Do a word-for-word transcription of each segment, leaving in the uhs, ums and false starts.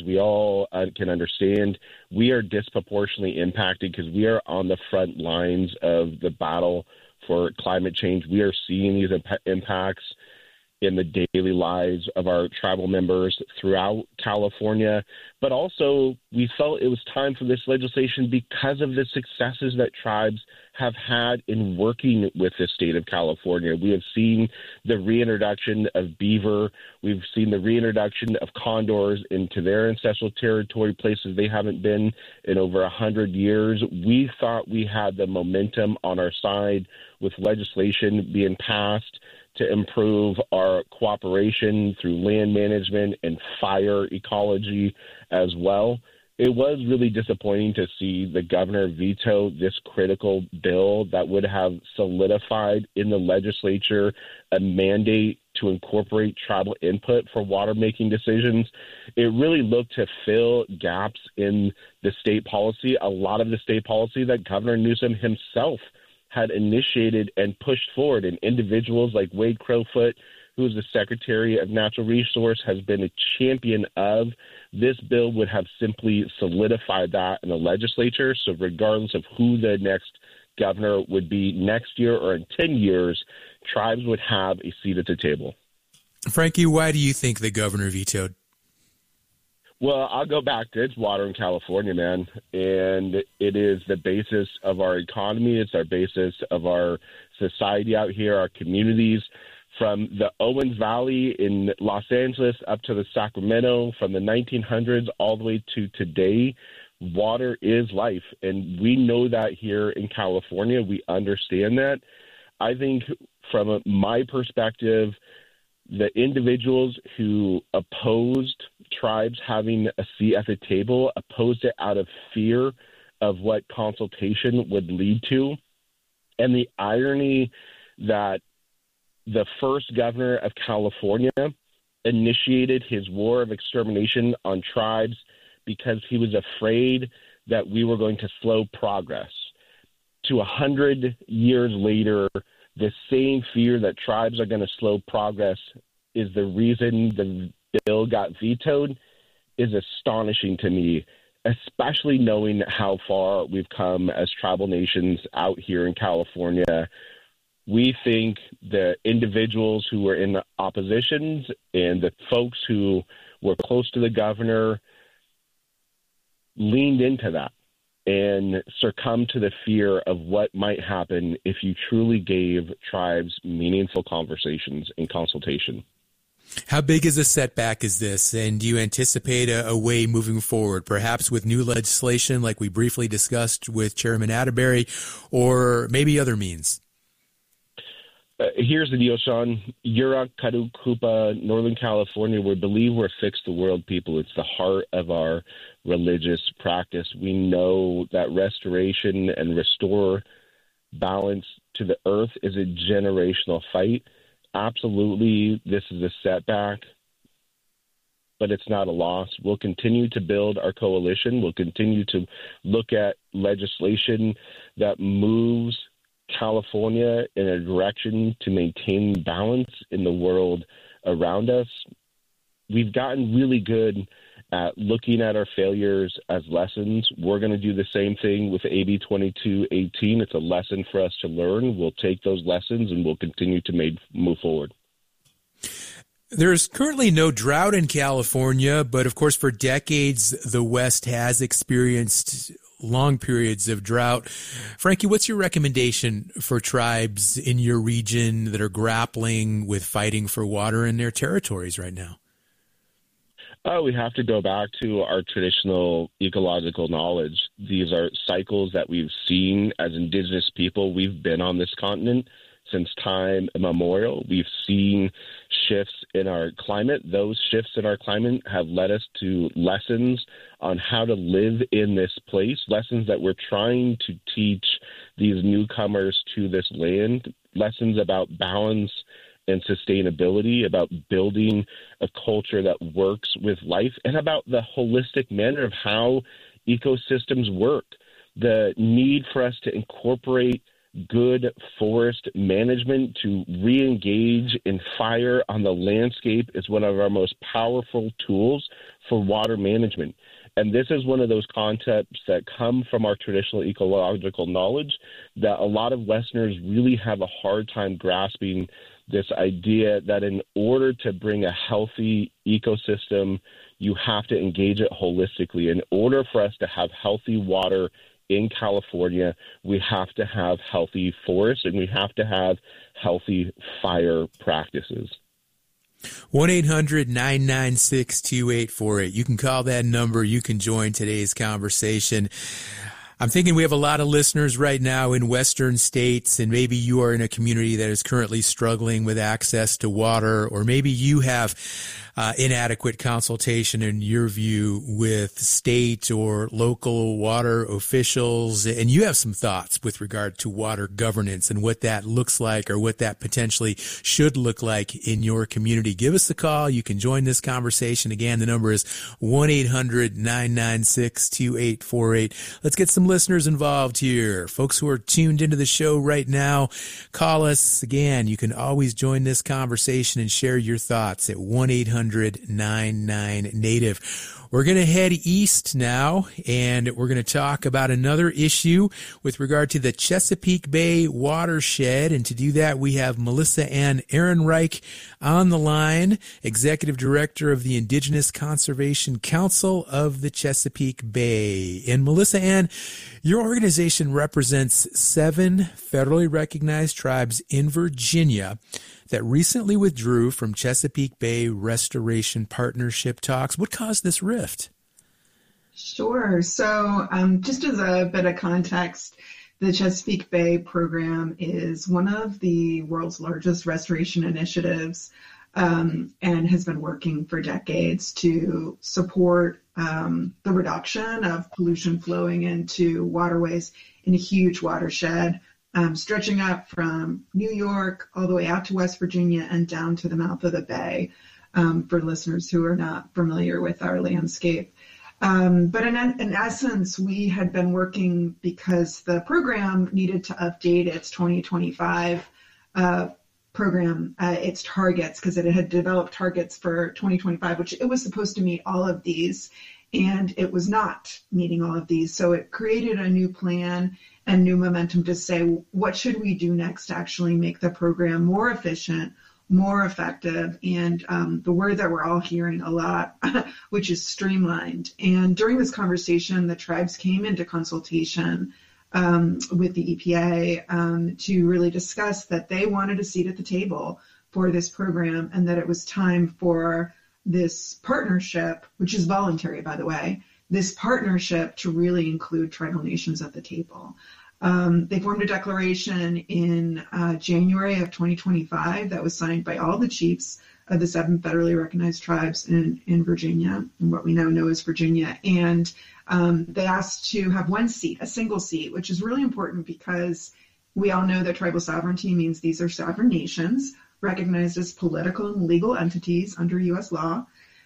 we all uh, can understand, we are disproportionately impacted because we are on the front lines of the battle for climate change. We are seeing these imp- impacts in the daily lives of our tribal members throughout California. But also, we felt it was time for this legislation because of the successes that tribes have had in working with the state of California. We have seen the reintroduction of beaver. We've seen the reintroduction of condors into their ancestral territory, places they haven't been in over one hundred years. We thought we had the momentum on our side with legislation being passed to improve our cooperation through land management and fire ecology as well. It was really disappointing to see the governor veto this critical bill that would have solidified in the legislature a mandate to incorporate tribal input for water-making decisions. It really looked to fill gaps in the state policy, a lot of the state policy that Governor Newsom himself had initiated and pushed forward, and individuals like Wade Crowfoot, who is the Secretary of Natural Resource, has been a champion of. This bill would have simply solidified that in the legislature. So regardless of who the next governor would be next year or in ten years, tribes would have a seat at the table. Frankie, why do you think the governor vetoed? Well, I'll go back to it's water in California, man. And it is the basis of our economy. It's our basis of our society out here, our communities. From the Owens Valley in Los Angeles up to the Sacramento, from the nineteen hundreds all the way to today, water is life. And we know that here in California. We understand that. I think from my perspective, the individuals who opposed tribes having a seat at the table opposed it out of fear of what consultation would lead to. And the irony that the first governor of California initiated his war of extermination on tribes because he was afraid that we were going to slow progress. To a hundred years later, the same fear that tribes are going to slow progress is the reason the bill got vetoed is astonishing to me, especially knowing how far we've come as tribal nations out here in California. We think the individuals who were in the oppositions and the folks who were close to the governor leaned into that and succumbed to the fear of what might happen if you truly gave tribes meaningful conversations and consultation. How big is a setback is this, and do you anticipate a, a way moving forward, perhaps with new legislation like we briefly discussed with Chairman Atterbury, or maybe other means? Uh, here's the deal, Sean. Yurok, Kadu, Kupa, Northern California, we believe we're fixed the world people. It's the heart of our religious practice. We know that restoration and restore balance to the earth is a generational fight. Absolutely, this is a setback, but it's not a loss. We'll continue to build our coalition. We'll continue to look at legislation that moves California in a direction to maintain balance in the world around us. We've gotten really good at looking at our failures as lessons. We're going to do the same thing with A B twenty-two eighteen. It's a lesson for us to learn. We'll take those lessons and we'll continue to make, move forward. There's currently no drought in California, but of course for decades the West has experienced long periods of drought. Frankie, what's your recommendation for tribes in your region that are grappling with fighting for water in their territories right now? Oh, we have to go back to our traditional ecological knowledge. These are cycles that we've seen as indigenous people. We've been on this continent since time immemorial. We've seen shifts in our climate. Those shifts in our climate have led us to lessons on how to live in this place, lessons that we're trying to teach these newcomers to this land, lessons about balance and sustainability, about building a culture that works with life, and about the holistic manner of how ecosystems work. The need for us to incorporate good forest management, to re-engage in fire on the landscape is one of our most powerful tools for water management. And this is one of those concepts that come from our traditional ecological knowledge that a lot of Westerners really have a hard time grasping, this idea that in order to bring a healthy ecosystem, you have to engage it holistically. In order for us to have healthy water in California, we have to have healthy forests and we have to have healthy fire practices. one eight hundred nine nine six two eight four eight. You can call that number. You can join today's conversation. I'm thinking we have a lot of listeners right now in Western states, and maybe you are in a community that is currently struggling with access to water, or maybe you have uh, inadequate consultation, in your view, with state or local water officials, and you have some thoughts with regard to water governance and what that looks like, or what that potentially should look like in your community. Give us a call. You can join this conversation. Again, the number is one eight hundred nine nine six two eight four eight. Let's get some listeners involved here. Folks who are tuned into the show right now, call us. Again, you can always join this conversation and share your thoughts at one eight hundred nine nine native. We're going to head east now, and we're going to talk about another issue with regard to the Chesapeake Bay watershed. And to do that, we have Melissa Ann Ehrenreich on the line, Executive Director of the Indigenous Conservation Council of the Chesapeake Bay. And Melissa Ann, your organization represents seven federally recognized tribes in Virginia that recently withdrew from Chesapeake Bay Restoration Partnership talks. What caused this rift? Sure. So um, just as a bit of context, the Chesapeake Bay program is one of the world's largest restoration initiatives um, and has been working for decades to support um, the reduction of pollution flowing into waterways in a huge watershed, Um, stretching up from New York all the way out to West Virginia and down to the mouth of the bay, um, for listeners who are not familiar with our landscape. Um, but in, in essence, we had been working because the program needed to update its twenty twenty-five uh, program, uh, its targets, because it had developed targets for twenty twenty-five, which it was supposed to meet all of these, and it was not meeting all of these. So it created a new plan and new momentum to say, what should we do next to actually make the program more efficient, more effective, and um, the word that we're all hearing a lot, which is streamlined. And during this conversation, the tribes came into consultation um, with the E P A um, to really discuss that they wanted a seat at the table for this program, and that it was time for this partnership, which is voluntary, by the way, this partnership to really include tribal nations at the table. Um, they formed a declaration in uh, January of twenty twenty-five that was signed by all the chiefs of the seven federally recognized tribes in, in Virginia, and what we now know as Virginia. And um, they asked to have one seat, a single seat, which is really important because we all know that tribal sovereignty means these are sovereign nations recognized as political and legal entities under U S law,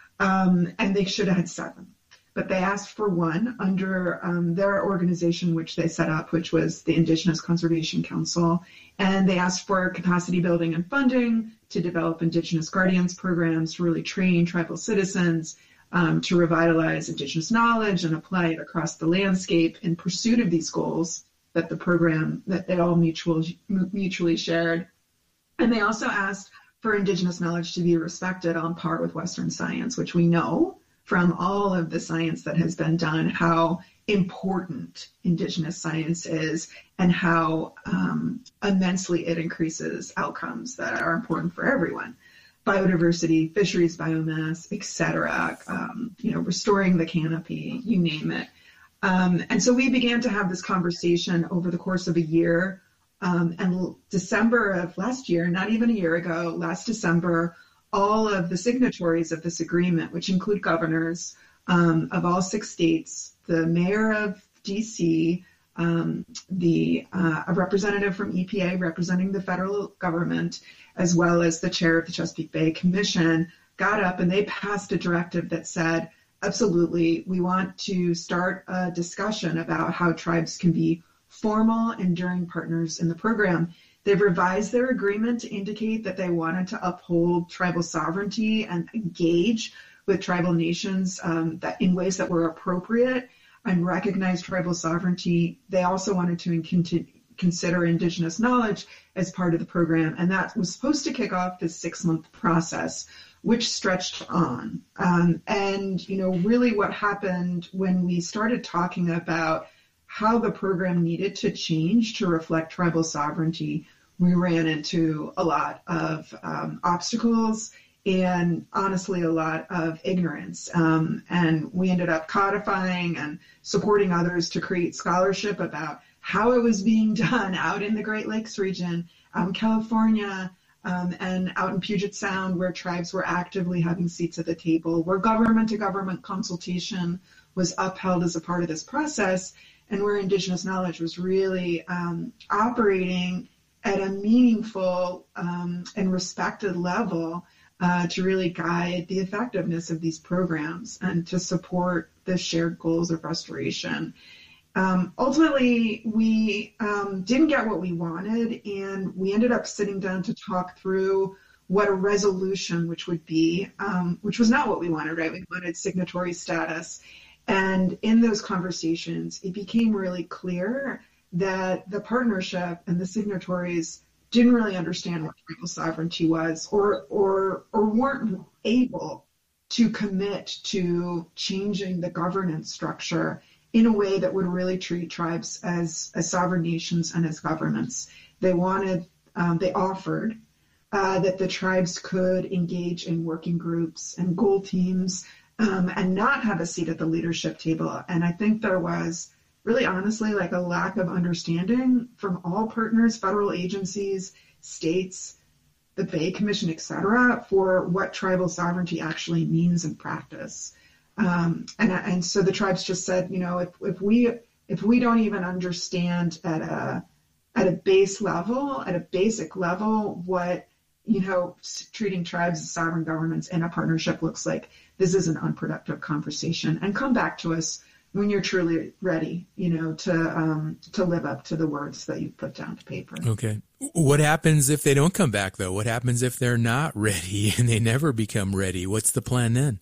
um, and they should have had seven. But they asked for one under um, their organization, which they set up, which was the Indigenous Conservation Council. And they asked for capacity building and funding to develop Indigenous Guardians programs, to really train tribal citizens, um, to revitalize Indigenous knowledge and apply it across the landscape in pursuit of these goals that the program, that they all mutually, mutually shared. And they also asked for Indigenous knowledge to be respected on par with Western science, which we know from all of the science that has been done, how important Indigenous science is and how um, immensely it increases outcomes that are important for everyone. Biodiversity, fisheries biomass, et cetera, um, you know, restoring the canopy, you name it. Um, and so we began to have this conversation over the course of a year. Um, and December of last year, not even a year ago, last December, all of the signatories of this agreement, which include governors um, of all six states, the mayor of D C, um, the uh, a representative from E P A representing the federal government, as well as the chair of the Chesapeake Bay Commission, got up and they passed a directive that said, absolutely, we want to start a discussion about how tribes can be formal, enduring partners in the program. They've revised their agreement to indicate that they wanted to uphold tribal sovereignty and engage with tribal nations um, that in ways that were appropriate and recognize tribal sovereignty. They also wanted to continue consider Indigenous knowledge as part of the program. And that was supposed to kick off this six-month process, which stretched on. Um, and, you know, really what happened when we started talking about how the program needed to change to reflect tribal sovereignty, we ran into a lot of um, obstacles and honestly a lot of ignorance. Um, and we ended up codifying and supporting others to create scholarship about how it was being done out in the Great Lakes region, out in California, um, and out in Puget Sound, where tribes were actively having seats at the table, where government-to-government consultation was upheld as a part of this process, and where Indigenous knowledge was really um, operating at a meaningful um, and respected level uh, to really guide the effectiveness of these programs and to support the shared goals of restoration. Um, ultimately, we um, didn't get what we wanted, and we ended up sitting down to talk through what a resolution, which would be, um, which was not what we wanted, right? We wanted signatory status. And in those conversations, it became really clear that the partnership and the signatories didn't really understand what tribal sovereignty was, or or or weren't able to commit to changing the governance structure in a way that would really treat tribes as, as sovereign nations and as governments. They wanted, um, they offered uh, that the tribes could engage in working groups and goal teams um, and not have a seat at the leadership table. And I think there was really honestly like a lack of understanding from all partners, federal agencies, states, the Bay Commission, et cetera, for what tribal sovereignty actually means in practice. Um, and and so the tribes just said, you know, if, if we if we don't even understand at a at a base level, at a basic level, what, you know, treating tribes as sovereign governments in a partnership looks like, this is an unproductive conversation. And come back to us when you're truly ready, you know, to um, to live up to the words that you put down to paper. Okay. What happens if they don't come back, though? What happens if they're not ready and they never become ready? What's the plan then?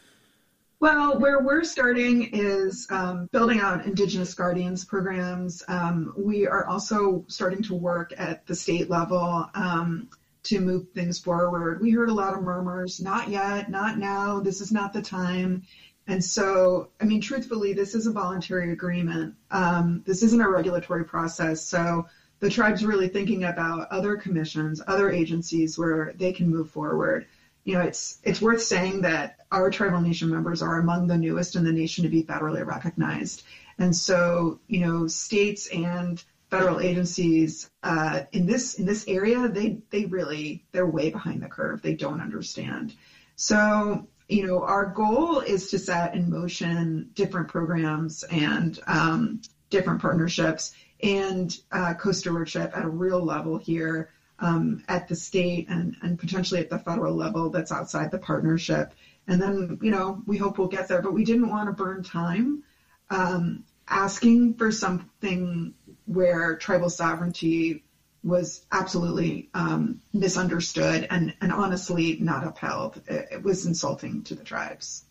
Well, where we're starting is um, building out Indigenous Guardians programs. Um, we are also starting to work at the state level um, to move things forward. We heard a lot of murmurs, not yet, not now, this is not the time. And so, I mean, truthfully, this is a voluntary agreement. Um, this isn't a regulatory process. So the tribe's really thinking about other commissions, other agencies where they can move forward. You know, it's it's worth saying that our tribal nation members are among the newest in the nation to be federally recognized. And so, you know, states and federal agencies uh, in this in this area, they they really, they're way behind the curve. They don't understand. So, you know, our goal is to set in motion different programs and um, different partnerships and uh, co-stewardship at a real level here. Um, at the state and, and potentially at the federal level that's outside the partnership. And then, you know, we hope we'll get there, but we didn't want to burn time um, asking for something where tribal sovereignty was absolutely um, misunderstood and, and honestly not upheld. It, it was insulting to the tribes.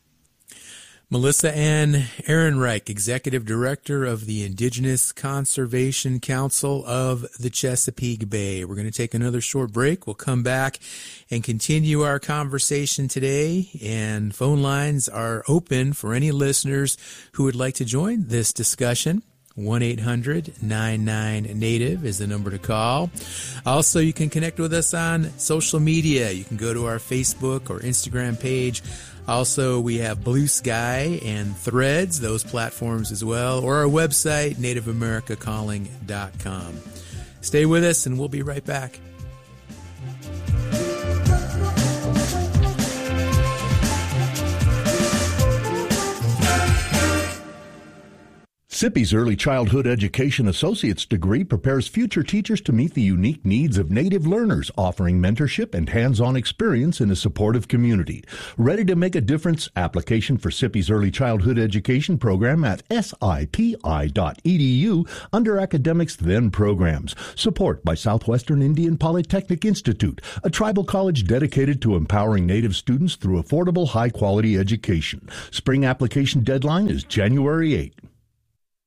Melissa Ann Ehrenreich, Executive Director of the Indigenous Conservation Council of the Chesapeake Bay. We're going to take another short break. We'll come back and continue our conversation today. And phone lines are open for any listeners who would like to join this discussion. one eight hundred nine nine native is the number to call. Also, you can connect with us on social media. You can go to our Facebook or Instagram page. Also, we have Blue Sky and Threads, those platforms as well, or our website, native america calling dot com. Stay with us, and we'll be right back. SIPI's Early Childhood Education Associate's degree prepares future teachers to meet the unique needs of Native learners, offering mentorship and hands-on experience in a supportive community. Ready to make a difference? Application for SIPI's Early Childhood Education program at sipi dot e d u under Academics Then Programs. Support by Southwestern Indian Polytechnic Institute, a tribal college dedicated to empowering Native students through affordable, high-quality education. Spring application deadline is January eighth.